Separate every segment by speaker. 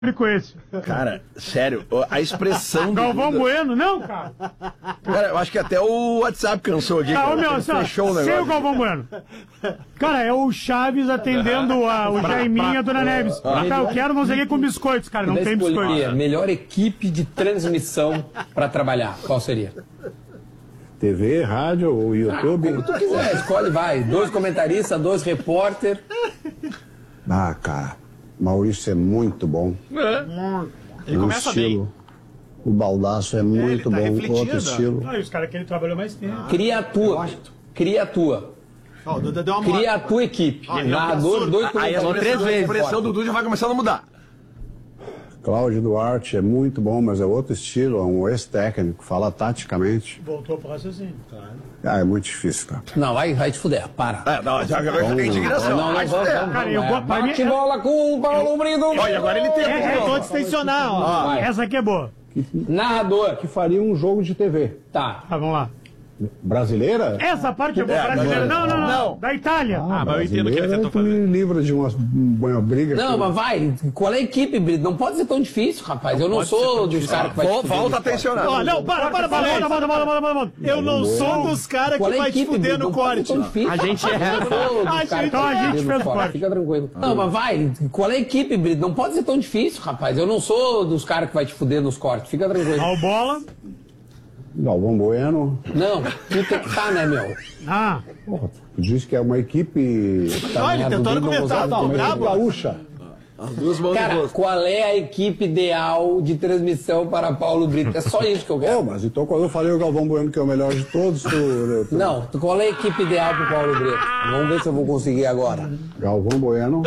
Speaker 1: com esse.
Speaker 2: Cara, sério, a expressão
Speaker 1: Galvão
Speaker 2: do...
Speaker 1: Bueno, não, cara.
Speaker 2: Cara, eu acho que até o WhatsApp cansou aqui.
Speaker 1: Tá, meu,
Speaker 2: fechou o negócio.
Speaker 1: sem o Galvão Bueno. Cara, é o Chaves atendendo o Jaiminha e a Dona Neves. Tá, eu quero não sei o que com biscoitos, cara. Não tem biscoitos.
Speaker 3: Melhor equipe de transmissão pra trabalhar, qual seria?
Speaker 4: TV, rádio ou YouTube?
Speaker 3: Como tu quiser, escolhe, vai. 2 comentaristas, 2 repórter.
Speaker 4: Ah, cara, Maurício é muito bom.
Speaker 5: Ele começa
Speaker 4: estilo.
Speaker 5: bem.
Speaker 4: O Baldasso é muito
Speaker 5: tá
Speaker 4: bom,
Speaker 5: refletindo,
Speaker 4: outro estilo.
Speaker 1: Ah, e os caras que ele trabalhou mais tempo.
Speaker 3: Cria a tua. Cria a tua.
Speaker 5: Ó, o Duda deu uma
Speaker 3: Cria a tua equipe. Narrador, 2
Speaker 2: Aí
Speaker 3: comentaristas.
Speaker 2: 3 vezes. A expressão do Dudu já vai começando a mudar.
Speaker 4: Cláudio Duarte é muito bom, mas é outro estilo, é um ex-técnico, fala taticamente.
Speaker 1: Voltou pro raciocínio.
Speaker 4: Ah, é muito difícil, cara.
Speaker 3: Não, vai te fuder, para.
Speaker 2: Não, já tem indignação.
Speaker 3: Não,
Speaker 2: Vai se
Speaker 3: vamos.
Speaker 2: fuder.
Speaker 1: Cara, eu gosto.
Speaker 3: Bate bola com o Paulo Brito.
Speaker 2: Olha, agora ele tem.
Speaker 5: Tentou distensionar, ó.
Speaker 3: Vai.
Speaker 1: Essa aqui é boa.
Speaker 3: Narrador.
Speaker 4: Que faria um jogo de TV.
Speaker 3: Tá.
Speaker 1: Tá, vamos lá.
Speaker 4: Brasileira?
Speaker 1: Essa parte é boa. Brasileira. Não. Da Itália.
Speaker 5: mas eu entendo o que ele tentou fazer.
Speaker 4: Me livra de uma briga.
Speaker 3: Não, mas vai. Qual é a equipe, Brito? Não pode ser tão difícil, rapaz. Eu não sou dos caras que vai te fuder
Speaker 2: Volta a
Speaker 3: no corte.
Speaker 2: tensionar.
Speaker 5: Ó, não, para.
Speaker 1: Volta.
Speaker 5: Eu não sou dos caras que
Speaker 3: Qual é a
Speaker 5: vai te
Speaker 3: equipe,
Speaker 5: fuder
Speaker 3: Brito?
Speaker 5: no
Speaker 3: Não pode
Speaker 5: corte.
Speaker 3: ser tão difícil.
Speaker 5: A gente é.
Speaker 3: Eu não sou dos caras que
Speaker 1: Então a
Speaker 3: vai te
Speaker 1: gente
Speaker 3: fuder
Speaker 1: fez
Speaker 3: no corte.
Speaker 1: corte.
Speaker 3: Fica tranquilo. Não, mas vai. Qual é a equipe, Brito? Não pode ser tão difícil, rapaz. Eu não sou dos caras que vai te fuder nos cortes. Fica tranquilo.
Speaker 1: Ó, bola.
Speaker 4: Galvão Bueno.
Speaker 3: Não, tu tem que estar, né, meu?
Speaker 1: Ah,
Speaker 4: Diz que é uma equipe
Speaker 5: Olha, ele tentou argumentar, tá brabo.
Speaker 4: gaúcha.
Speaker 3: Cara, qual é a equipe ideal de transmissão para Paulo Brito? É só isso que eu quero.
Speaker 4: Mas então quando eu falei o Galvão Bueno que é o melhor de todos,
Speaker 3: Não, qual é a equipe ideal para Paulo Brito? Vamos ver se eu vou conseguir agora.
Speaker 4: Galvão Bueno.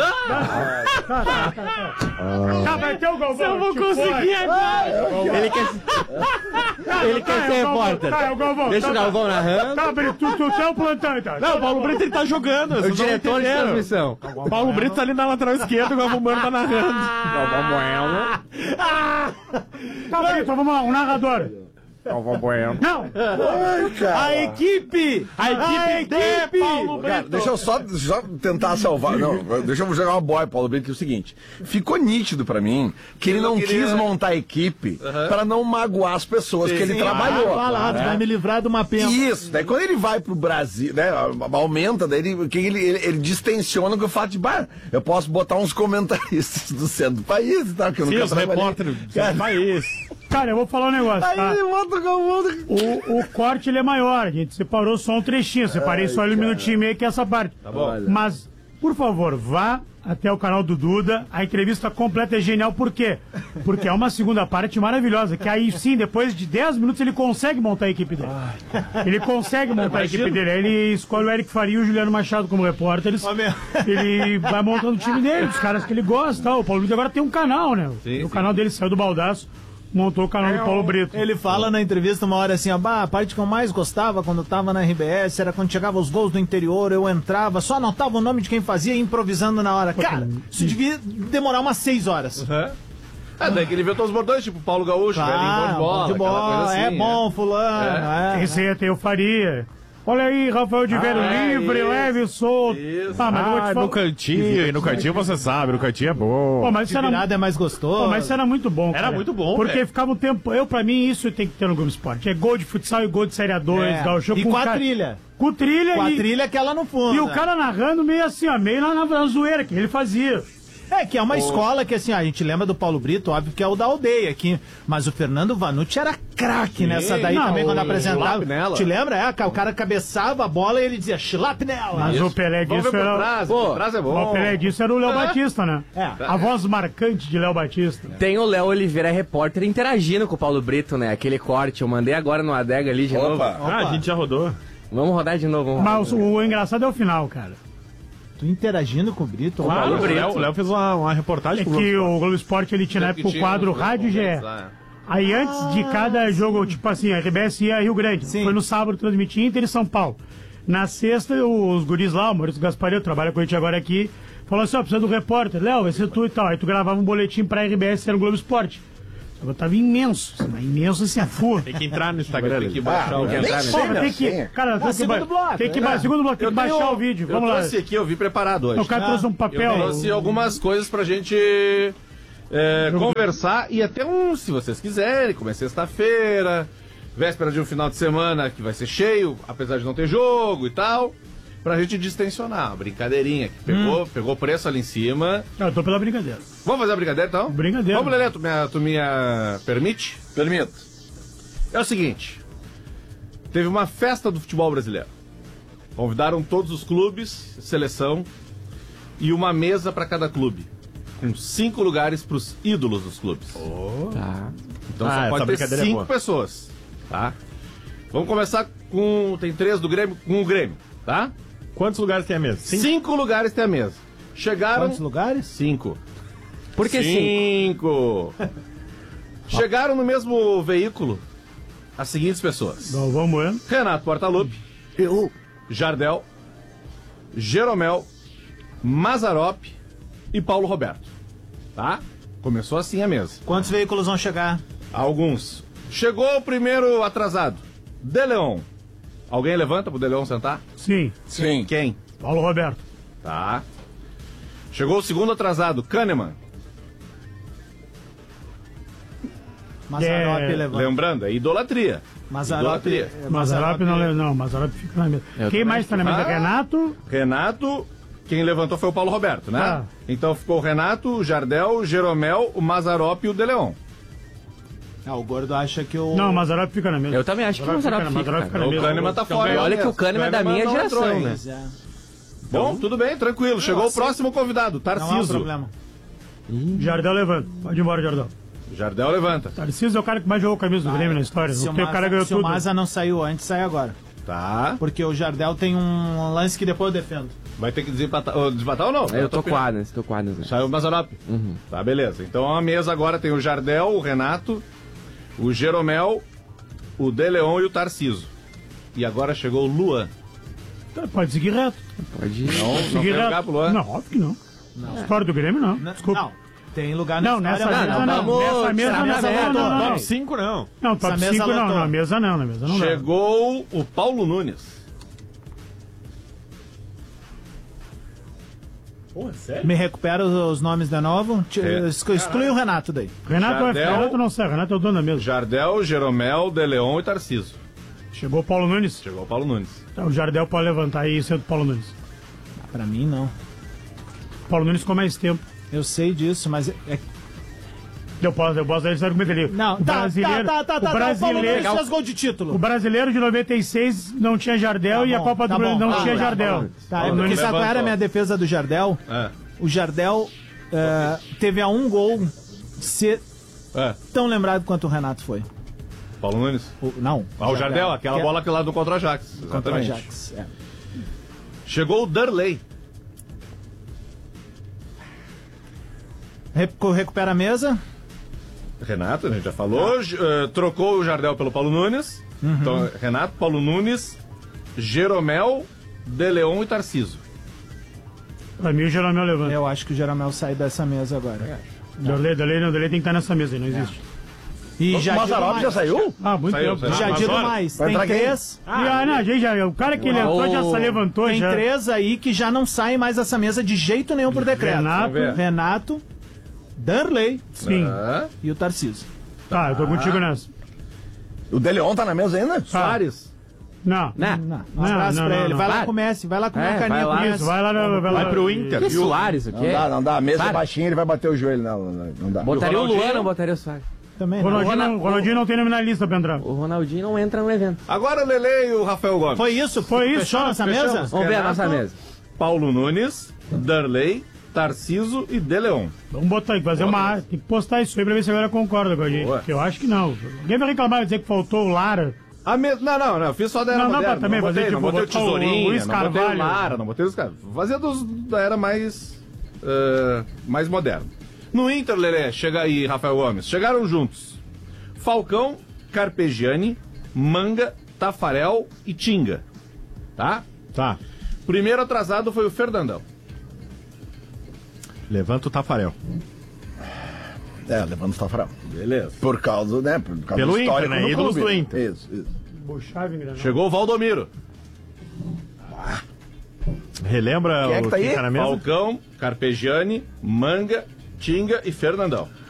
Speaker 1: tá, vai ter o Galvão.
Speaker 5: Eu vou conseguir agora.
Speaker 6: Ele quer ser repórter.
Speaker 1: Tá, é o Galvão.
Speaker 6: Deixa o Galvão narrando.
Speaker 1: Tá, Brito, tu é o plantão, então.
Speaker 5: Não, o Paulo Brito ele tá jogando.
Speaker 6: O diretor de transmissão.
Speaker 5: O Paulo Brito tá ali na lateral esquerda, o Galvão Bueno tá narrando.
Speaker 6: Galvão Bueno.
Speaker 1: Tá, Brito, vamos lá, um narrador.
Speaker 6: Galvão Bueno.
Speaker 1: Não.
Speaker 5: A equipe de Paulo
Speaker 2: Cara,
Speaker 5: Brito.
Speaker 2: deixa eu só tentar salvar. Não, deixa eu jogar uma boia, Paulo Brito, que é o seguinte. Ficou nítido pra mim que ele não quis montar a equipe pra não magoar as pessoas que ele trabalhou.
Speaker 5: Vai lá, tu vai me livrar de uma pena.
Speaker 2: Isso, daí quando ele vai pro Brasil, né, aumenta, daí ele distensiona com o fato de, eu posso botar uns comentaristas do centro do país e tal, que eu nunca
Speaker 5: Os
Speaker 2: trabalhei.
Speaker 5: repórteres do país.
Speaker 1: Cara, eu vou falar um negócio, tá?
Speaker 2: Aí ele bota o Galvão.
Speaker 1: O corte, ele é maior. A gente separou só um trechinho. Separei só ele um minutinho e meio, que é essa parte. Tá bom. Mas, por favor, vá até o canal do Duda. A entrevista completa é genial. Por quê? Porque é uma segunda parte maravilhosa. Que aí, sim, depois de 10 minutos, ele consegue montar a equipe dele. Ele consegue montar a equipe dele. Aí ele escolhe o Eric Faria e o Juliano Machado como repórteres. Ele vai montando o time dele, os caras que ele gosta. Tal. O Paulo Brito agora tem um canal, né? O canal dele saiu do Baldasso. Montou o canal do Paulo Brito.
Speaker 5: Ele fala na entrevista uma hora assim, ó, a parte que eu mais gostava quando eu tava na RBS era quando chegava os gols do interior, eu entrava, só anotava o nome de quem fazia e improvisando na hora. Cara, isso devia demorar umas 6 horas.
Speaker 6: Daí que ele viu todos os bordões, tipo Paulo Gaúcho, velhinho bom de bola.
Speaker 5: Bom,
Speaker 6: Assim,
Speaker 5: é bom, fulano.
Speaker 1: Esse aí tem o Faria. Olha aí, Rafael de Velho livre, leve, solto.
Speaker 6: Isso.
Speaker 1: Ah, mas eu vou te falar.
Speaker 6: no cantinho, e no cantinho você sabe, no cantinho é bom.
Speaker 1: Pô, mas isso era...
Speaker 5: Virada é mais gostoso.
Speaker 1: Pô, mas isso era muito bom, cara.
Speaker 6: Era muito bom,
Speaker 1: porque
Speaker 6: velho.
Speaker 1: ficava um tempo... Pra mim, isso tem que ter no Globo Esporte. É gol de futsal e gol de Série A2, Gauchão.
Speaker 5: E com a
Speaker 1: cara-
Speaker 5: trilha.
Speaker 1: Com trilha
Speaker 5: Com a
Speaker 1: e...
Speaker 5: trilha que ela no fundo.
Speaker 1: E o cara narrando meio assim, ó, meio na zoeira que ele fazia.
Speaker 5: É, que é uma escola que, assim, a gente lembra do Paulo Brito, óbvio que é o da aldeia aqui, mas o Fernando Vanucci era craque nessa daí
Speaker 1: não,
Speaker 5: também, quando
Speaker 1: o
Speaker 5: apresentava.
Speaker 6: Schlapnella.
Speaker 5: Te lembra? O cara cabeçava a bola e ele dizia Schlapnella.
Speaker 1: Mas o Pelé
Speaker 6: Vamos ver
Speaker 1: disso
Speaker 6: por
Speaker 1: era...
Speaker 6: trás, por trás é
Speaker 1: O
Speaker 6: bom.
Speaker 1: Pelé disso era o Léo Batista, né?
Speaker 5: É.
Speaker 1: A voz marcante de Léo Batista.
Speaker 7: Tem o Léo Oliveira, repórter, interagindo com o Paulo Brito, né? Aquele corte, eu mandei agora no adega ali de novo.
Speaker 6: A gente já rodou.
Speaker 7: Vamos rodar de novo.
Speaker 1: Mas o engraçado é o final, cara.
Speaker 5: Tu interagindo com o Brito.
Speaker 6: Claro, o Léo fez uma reportagem
Speaker 1: É
Speaker 6: com
Speaker 1: que o Globo Esporte, ele tinha na época o quadro Rádio GE. Aí antes de cada jogo, tipo assim, a RBS ia a Rio Grande.
Speaker 5: Sim.
Speaker 1: Foi no sábado transmitir Inter e São Paulo. Na sexta, os guris lá, o Maurício Gaspareto, trabalha com a gente agora aqui, falou assim, ó, precisa do repórter. Léo, vai ser tu e tal. Aí tu gravava um boletim pra RBS, era no Globo Esporte. Eu tava imenso, imenso assim, a full.
Speaker 6: Tem que entrar no Instagram, tem que baixar o vídeo.
Speaker 1: Pô, tem que, cara, tem que,
Speaker 5: segundo bloco,
Speaker 1: tem que, segundo bloco, tem que baixar o vídeo. Vamos
Speaker 6: Eu
Speaker 1: lá.
Speaker 6: trouxe aqui, eu vi preparado hoje.
Speaker 1: O cara trouxe um papel.
Speaker 6: Eu trouxe algumas coisas pra gente conversar e até se vocês quiserem, como é sexta-feira, véspera de um final de semana que vai ser cheio, apesar de não ter jogo e tal, pra gente distensionar, uma brincadeirinha que pegou preço ali em cima.
Speaker 1: Eu tô pela brincadeira.
Speaker 6: Vamos fazer a brincadeira então?
Speaker 1: Brincadeira.
Speaker 6: Vamos, Lelê, tu me permite?
Speaker 2: Permito.
Speaker 6: É o seguinte, teve uma festa do futebol brasileiro. Convidaram todos os clubes, seleção, e uma mesa para cada clube, com 5 lugares para os ídolos dos clubes.
Speaker 7: Tá.
Speaker 6: Então só pode ter 5 pessoas, tá? Vamos começar com... Tem 3 do Grêmio, com o Grêmio, tá?
Speaker 8: Quantos lugares tem a mesa?
Speaker 6: 5 lugares tem a mesa. Chegaram...
Speaker 5: Quantos lugares?
Speaker 6: 5.
Speaker 7: Por que
Speaker 6: 5? Chegaram no mesmo veículo as seguintes pessoas.
Speaker 1: Galvão Bueno.
Speaker 6: Renato Portaluppi, Jardel, Jeromel, Mazzaropi e Paulo Roberto. Tá? Começou assim a mesa.
Speaker 5: Quantos veículos vão chegar?
Speaker 6: Alguns. Chegou o primeiro atrasado, De Leon. Alguém levanta pro De Leon sentar?
Speaker 1: Sim.
Speaker 2: Sim.
Speaker 6: Quem?
Speaker 1: Paulo Roberto.
Speaker 6: Tá. Chegou o segundo atrasado, Kahneman.
Speaker 5: Mazzaropi levanta.
Speaker 6: Lembrando, é idolatria.
Speaker 5: Mazzaropi.
Speaker 1: Mazzaropi não, Mazzaropi fica na mesa. Quem mais tá na mesa? Renato.
Speaker 6: Renato, quem levantou foi o Paulo Roberto, né?
Speaker 1: Tá.
Speaker 6: Então ficou o Renato, o Jardel, o Jeromel, o Mazzaropi e o De Leon.
Speaker 5: O Gordo acha que o...
Speaker 1: Não, Mazzaropi fica na mesa.
Speaker 7: Eu também acho que o Mazzaropi fica,
Speaker 1: Mazzaropi
Speaker 7: cara.
Speaker 6: O
Speaker 1: na mesa.
Speaker 6: Kahneman tá fora.
Speaker 7: E olha que o Kahneman é da minha
Speaker 6: não
Speaker 7: geração,
Speaker 6: entrou,
Speaker 7: né?
Speaker 6: hein? Bom, tudo bem, tranquilo. Chegou o próximo convidado,
Speaker 5: Não há
Speaker 6: Tarciso.
Speaker 5: problema.
Speaker 1: Jardel levanta. Pode ir embora, Jardel.
Speaker 6: Jardel levanta.
Speaker 1: Tarcísio é o cara que mais jogou camisa do Grêmio na história.
Speaker 5: Se
Speaker 1: Não tem o cara que ganhou
Speaker 5: se o
Speaker 1: tudo.
Speaker 5: Maza não saiu antes, sai agora.
Speaker 6: Tá.
Speaker 5: Porque o Jardel tem um lance que depois eu defendo.
Speaker 6: Vai ter que desempatar, ou não?
Speaker 7: Eu tô com o Adams, né?
Speaker 6: Saiu o Mazzaropi. Tá, beleza. Então a mesa agora tem o Jardel, o Renato, o Jeromel, o De Leon e o Tarciso. E agora chegou o Luan.
Speaker 1: Pode seguir reto.
Speaker 7: Pode ir.
Speaker 6: Não
Speaker 1: Seguir
Speaker 6: tem
Speaker 1: reto.
Speaker 6: lugar pro Luan?
Speaker 1: Não, óbvio que não. História do Grêmio, não. Desculpa.
Speaker 5: Não, tem lugar na
Speaker 1: Não,
Speaker 5: história.
Speaker 1: nessa mesa não.
Speaker 7: vamos-
Speaker 1: Nessa mesa
Speaker 5: essa
Speaker 1: não.
Speaker 5: mesa
Speaker 1: Não.
Speaker 8: Top 5 não.
Speaker 1: Não, top
Speaker 5: Essa
Speaker 1: 5
Speaker 5: mesa
Speaker 1: não.
Speaker 5: lotou.
Speaker 1: Na mesa não. Na mesa não dá.
Speaker 6: Chegou o Paulo Nunes.
Speaker 8: Porra, sério?
Speaker 5: Me recupera os nomes de novo. Exclui o Renato daí.
Speaker 1: Renato
Speaker 6: Jardel.
Speaker 1: Renato não sai. Renato é o dono da mesa.
Speaker 6: Jardel, Jeromel, De Leon e Tarciso.
Speaker 1: Chegou o Paulo Nunes.
Speaker 6: Chegou o Paulo Nunes.
Speaker 1: Tá, o Jardel pode levantar aí sendo o Paulo Nunes.
Speaker 5: Pra mim, não.
Speaker 1: O Paulo Nunes ficou mais tempo.
Speaker 5: Eu sei disso, mas...
Speaker 1: Eu posso dar esse argumento ali.
Speaker 5: Não,
Speaker 1: o brasileiro,
Speaker 5: tá.
Speaker 1: o
Speaker 5: O Paulo
Speaker 1: brasileiro,
Speaker 5: Nunes fez gol de título.
Speaker 1: o brasileiro de 96 não tinha Jardel
Speaker 5: Tá
Speaker 1: e a
Speaker 5: bom,
Speaker 1: Copa do
Speaker 5: tá
Speaker 1: Brasil
Speaker 5: bom,
Speaker 1: não
Speaker 5: tá
Speaker 1: tinha
Speaker 5: bom,
Speaker 1: Jardel.
Speaker 5: Tá,
Speaker 6: Paulo
Speaker 5: porque
Speaker 6: Nunes
Speaker 5: sabe qual era a
Speaker 6: levantou.
Speaker 5: minha defesa do Jardel?
Speaker 6: É.
Speaker 5: O Jardel teve a um gol ser tão lembrado quanto o Renato foi.
Speaker 6: Paulo Nunes.
Speaker 5: Não.
Speaker 6: O Jardel, aquela bola que lá do contra o Ajax.
Speaker 5: contra o
Speaker 6: Exatamente.
Speaker 5: Ajax. É.
Speaker 6: Chegou o Darley.
Speaker 5: Recupera a mesa.
Speaker 6: Renato, a gente já falou. Trocou o Jardel pelo Paulo Nunes. Então, Renato, Paulo Nunes, Jeromel, De Leon e Tarciso.
Speaker 1: Pra mim o Jeromel levanta.
Speaker 5: Eu acho que o Jeromel sai dessa mesa agora.
Speaker 1: Delay tem que estar nessa mesa aí, não existe.
Speaker 5: E
Speaker 2: O
Speaker 5: já digo
Speaker 2: Mazzaropi
Speaker 5: mais.
Speaker 2: já saiu?
Speaker 1: Ah, muito
Speaker 6: Saiu,
Speaker 1: tempo.
Speaker 6: saiu.
Speaker 5: Já
Speaker 6: Mas
Speaker 5: digo
Speaker 6: olha,
Speaker 5: mais.
Speaker 2: vai
Speaker 5: Tem
Speaker 2: entrar quem?
Speaker 5: três.
Speaker 1: O cara que ele entrou já se levantou
Speaker 5: Tem
Speaker 1: já.
Speaker 5: três aí que já não saem mais dessa mesa de jeito nenhum por decreto.
Speaker 1: Renato.
Speaker 5: Darley
Speaker 1: Sim.
Speaker 5: e o Tarciso.
Speaker 1: Tá, eu tô contigo nessa.
Speaker 2: O De Leon tá na mesa ainda?
Speaker 6: Soares.
Speaker 1: Não.
Speaker 5: Um abraço pra ele. Vai lá
Speaker 7: Para.
Speaker 5: com o Messi. Vai lá com
Speaker 7: É,
Speaker 5: uma caninha
Speaker 7: vai
Speaker 5: com
Speaker 7: lá.
Speaker 5: o Messi.
Speaker 1: Isso, vai lá.
Speaker 8: Vai pro Inter.
Speaker 7: Que Soares, o quê?
Speaker 2: Não dá. A mesa é
Speaker 7: Para.
Speaker 2: baixinha, ele vai bater o joelho nela. Não dá.
Speaker 7: Botaria o
Speaker 6: Ronaldinho?
Speaker 7: Luan, não botaria o Soares.
Speaker 5: Também não.
Speaker 1: Ronaldinho não tem nome na lista pra entrar.
Speaker 7: O Ronaldinho não entra no evento.
Speaker 6: Agora o Lele e o Rafael Gomes.
Speaker 5: Foi isso? Fechou nessa mesa?
Speaker 7: Vamos ver a nossa mesa.
Speaker 6: Paulo Nunes, Darley, Tarciso e De Leon.
Speaker 1: Vamos botar aí, fazer uma. Tem que postar isso aí pra ver se a galera concorda com a gente.
Speaker 6: Boa.
Speaker 1: Porque eu acho que não. Alguém vai reclamar e dizer que faltou o Lara.
Speaker 6: Não, eu fiz só da era
Speaker 1: Não,
Speaker 6: moderna.
Speaker 1: pra também
Speaker 6: não botei,
Speaker 1: fazer,
Speaker 6: não
Speaker 1: tipo,
Speaker 6: botei o
Speaker 1: botar o
Speaker 6: Tesourinha,
Speaker 1: Luiz
Speaker 6: não botei o
Speaker 1: Carvalho.
Speaker 6: Lara, não botei os caras. Fazia da era mais moderna. No Inter, Lelê, chega aí, Rafael Gomes. Chegaram juntos Falcão, Carpegiani, Manga, Tafarel e Tinga. Tá?
Speaker 8: Tá.
Speaker 6: Primeiro atrasado foi o Fernandão.
Speaker 8: Levanta o Tafarel.
Speaker 2: Levando o Tafarel.
Speaker 6: Beleza.
Speaker 2: Por causa, né? Por causa
Speaker 8: Pelo
Speaker 2: do
Speaker 8: Inter,
Speaker 2: histórico
Speaker 8: né?
Speaker 2: do
Speaker 8: Ídolos
Speaker 2: clube.
Speaker 8: do Inter.
Speaker 2: Isso.
Speaker 1: Bochave, Granal.
Speaker 6: Chegou o Valdomiro.
Speaker 8: Relembra
Speaker 2: Quem é que tá aí?
Speaker 8: na mesa?
Speaker 6: Falcão, Carpegiani, Manga, Tinga e Fernandão.